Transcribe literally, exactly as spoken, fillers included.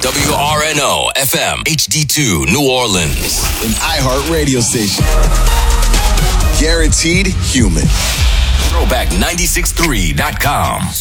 W R N O F M H D two New Orleans. An iHeart radio station. Guaranteed human. Throwback nine six three dot com.